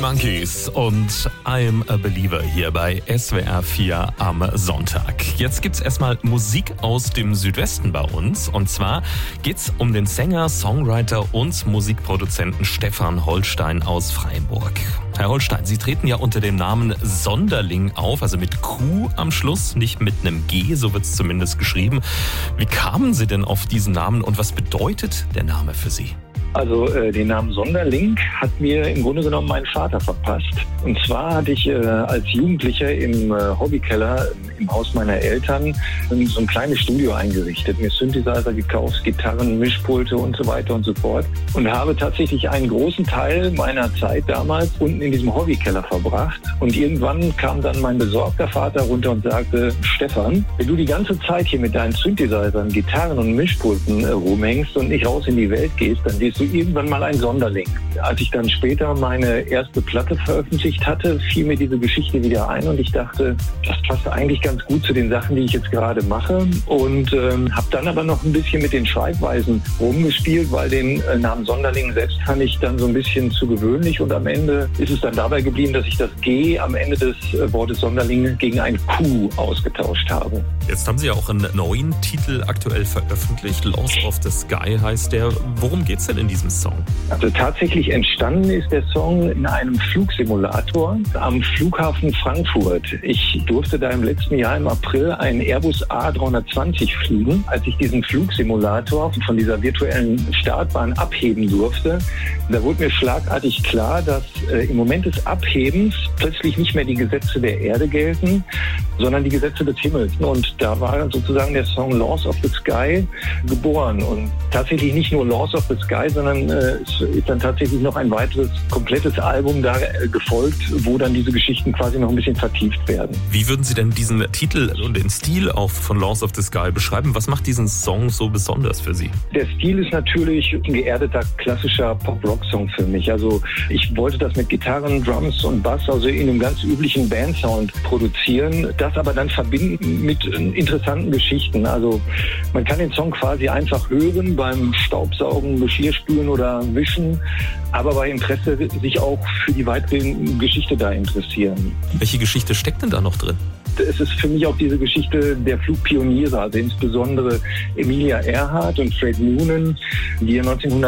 Monkeys und I'm a Believer hier bei SWR 4 am Sonntag. Jetzt gibt's erstmal Musik aus dem Südwesten bei uns. Und zwar geht's um den Sänger, Songwriter und Musikproduzenten Stefan Holstein aus Freiburg. Herr Holstein, Sie treten ja unter dem Namen Sonderling auf, also mit Q am Schluss, nicht mit einem G, so wird's zumindest geschrieben. Wie kamen Sie denn auf diesen Namen und was bedeutet der Name für Sie? Also den Namen Sonderling hat mir im Grunde genommen mein Vater verpasst. Und zwar hatte ich als Jugendlicher im Hobbykeller im Haus meiner Eltern so ein kleines Studio eingerichtet, mir Synthesizer gekauft, Gitarren, Mischpulte und so weiter und so fort. Und habe tatsächlich einen großen Teil meiner Zeit damals unten in diesem Hobbykeller verbracht. Und irgendwann kam dann mein besorgter Vater runter und sagte: Stefan, wenn du die ganze Zeit hier mit deinen Synthesizern, Gitarren und Mischpulten rumhängst und nicht raus in die Welt gehst, dann wirst du irgendwann mal ein Sonderling. Als ich dann später meine erste Platte veröffentlicht hatte, fiel mir diese Geschichte wieder ein und ich dachte, das passt eigentlich ganz gut zu den Sachen, die ich jetzt gerade mache, und habe dann aber noch ein bisschen mit den Schreibweisen rumgespielt, weil den Namen Sonderling selbst fand ich dann so ein bisschen zu gewöhnlich, und am Ende ist es dann dabei geblieben, dass ich das G am Ende des Wortes Sonderling gegen ein Q ausgetauscht habe. Jetzt haben Sie ja auch einen neuen Titel aktuell veröffentlicht, Lost of the Sky heißt der. Worum geht's denn in diesem Song? Also tatsächlich entstanden ist der Song in einem Flugsimulator am Flughafen Frankfurt. Ich durfte da im letzten Jahr im April einen Airbus A320 fliegen. Als ich diesen Flugsimulator von dieser virtuellen Startbahn abheben durfte, da wurde mir schlagartig klar, dass im Moment des Abhebens plötzlich nicht mehr die Gesetze der Erde gelten, sondern die Gesetze des Himmels. Und da war sozusagen der Song Laws of the Sky geboren. Und tatsächlich nicht nur Laws of the Sky, sondern es ist dann tatsächlich noch ein weiteres komplettes Album da gefolgt, wo dann diese Geschichten quasi noch ein bisschen vertieft werden. Wie würden Sie denn diesen Titel und den Stil auch von Laws of the Sky beschreiben? Was macht diesen Song so besonders für Sie? Der Stil ist natürlich ein geerdeter, klassischer Pop-Rock-Song für mich. Also ich wollte das mit Gitarren, Drums und Bass, also in einem ganz üblichen Bandsound produzieren, das aber dann verbinden mit interessanten Geschichten. Also man kann den Song quasi einfach hören beim Staubsaugen, Geschirrspülen oder Wischen, aber bei Interesse sich auch für die weitere Geschichte da interessieren. Welche Geschichte steckt denn da noch drin? Es ist für mich auch diese Geschichte der Flugpioniere, also insbesondere Emilia Earhart und Fred Noonan, die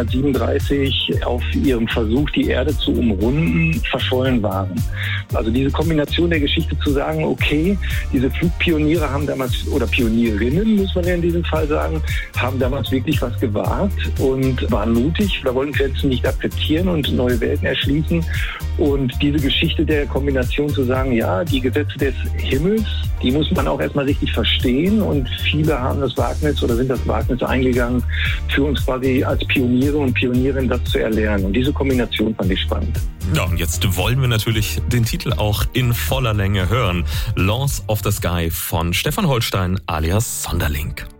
1937 auf ihrem Versuch, die Erde zu umrunden, verschollen waren. Also diese Kombination der Geschichte zu sagen, okay, diese Flugpioniere haben damals, oder Pionierinnen muss man ja in diesem Fall sagen, haben damals wirklich was gewagt und waren mutig, da wollten Grenzen nicht akzeptieren und neue Welten erschließen. Und diese Geschichte der Kombination zu sagen, ja, die Gesetze des Himmels, die muss man auch erstmal richtig verstehen, und viele haben das Wagnis oder sind das Wagnis eingegangen, für uns quasi als Pioniere und Pionierinnen das zu erlernen. Und diese Kombination fand ich spannend. Ja, und jetzt wollen wir natürlich den Titel auch in voller Länge hören. Laws of the Sky von Stefan Holstein alias Sonderling.